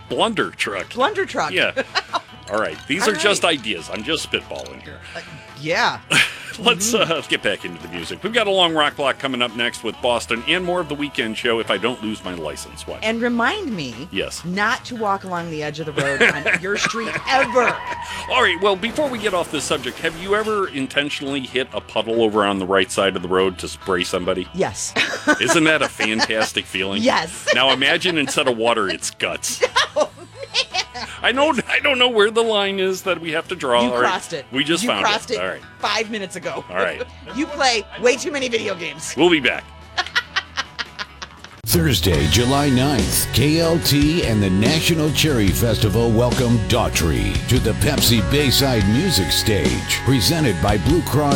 Blunder truck. Blunder truck. Yeah. All right. These are just ideas. I'm just spitballing here. Yeah. Let's get back into the music. We've got a long rock block coming up next with Boston and more of the weekend show if I don't lose my license. What? And remind me not to walk along the edge of the road on your street ever. All right, well, before we get off this subject, have you ever intentionally hit a puddle over on the right side of the road to spray somebody? Yes. Isn't that a fantastic feeling? Yes. Now imagine instead of water, it's guts. Oh, man. I don't know where the line is that we have to draw. You crossed it. We just found it. You crossed it All right. 5 minutes ago. All right. You play way too many video games. We'll be back. Thursday, July 9th, KLT and the National Cherry Festival welcome Daughtry to the Pepsi Bayside Music Stage, presented by Blue Cross